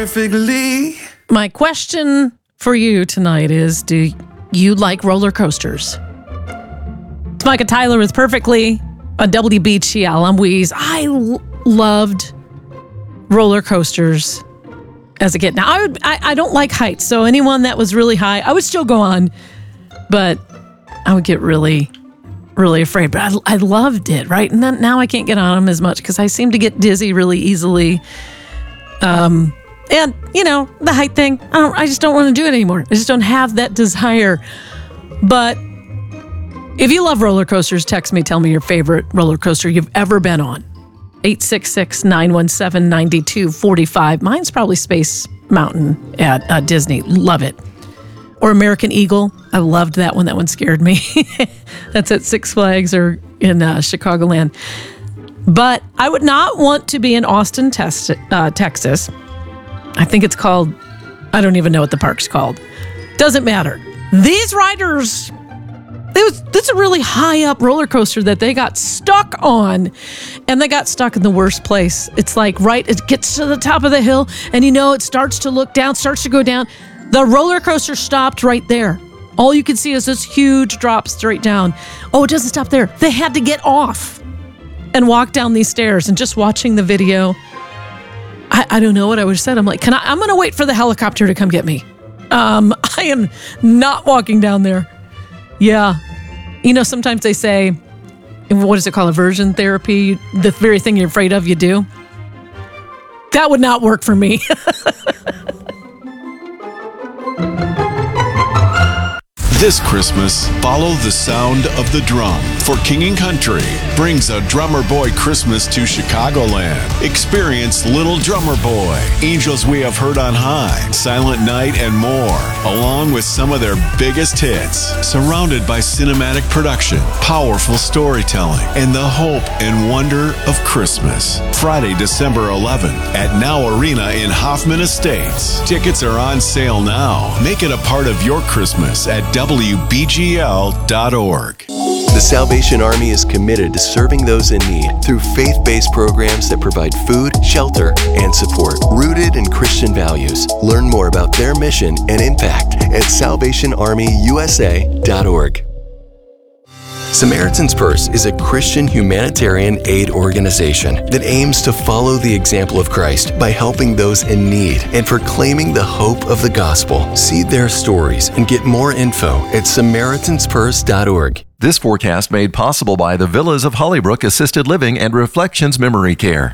Perfectly. My question for you tonight is, do you like roller coasters? It's Micah Tyler with Perfectly on WBGL. I'm Weeze. I loved roller coasters as a kid. Now, I don't like heights, so anyone that was really high, I would still go on, but I would get really, really afraid. But I loved it, right? And then now I can't get on them as much because I seem to get dizzy really easily. And, you know, the height thing, I just don't want to do it anymore. I just don't have that desire. But if you love roller coasters, text me, tell me your favorite roller coaster you've ever been on. 866-917-9245. Mine's probably Space Mountain at Disney. Love it. Or American Eagle. I loved that one. That one scared me. That's at Six Flags or in Chicagoland. But I would not want to be in Austin, Texas. I think it's called, I don't even know what the park's called. Doesn't matter. These riders, this is a really high up roller coaster that they got stuck on, and they got stuck in the worst place. It's like, right, it gets to the top of the hill, and you know, it starts to look down, starts to go down. The roller coaster stopped right there. All you can see is this huge drop straight down. Oh, it doesn't stop there. They had to get off and walk down these stairs, and just watching the video, I don't know what I would have said. I'm like, I'm going to wait for the helicopter to come get me. I am not walking down there. Yeah. You know, sometimes they say, what is it called? Aversion therapy. The very thing you're afraid of, you do. That would not work for me. This Christmas, follow the sound of the drum, for King & Country brings a Drummer Boy Christmas to Chicagoland. Experience Little Drummer Boy, Angels We Have Heard on High, Silent Night, and more, along with some of their biggest hits. Surrounded by cinematic production, powerful storytelling, and the hope and wonder of Christmas. Friday, December 11th at Now Arena in Hoffman Estates. Tickets are on sale now. Make it a part of your Christmas at WBGL.org. The Salvation Army is committed to serving those in need through faith-based programs that provide food, shelter, and support, rooted in Christian values. Learn more about their mission and impact at SalvationArmyUSA.org. Samaritan's Purse is a Christian humanitarian aid organization that aims to follow the example of Christ by helping those in need and proclaiming the hope of the gospel. See their stories and get more info at SamaritansPurse.org. This forecast made possible by the Villas of Hollybrook Assisted Living and Reflections Memory Care.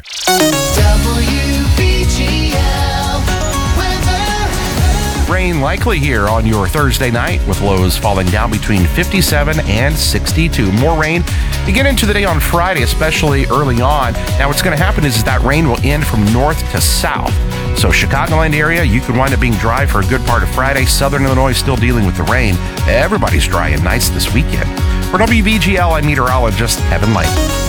Rain likely here on your Thursday night, with lows falling down between 57 and 62. More rain to get into the day on Friday, especially early on. Now, what's going to happen is that rain will end from north to south. So Chicagoland area, you could wind up being dry for a good part of Friday. Southern Illinois still dealing with the rain. Everybody's dry and nice this weekend. For WBGL, I'm meteorologist Evan Light.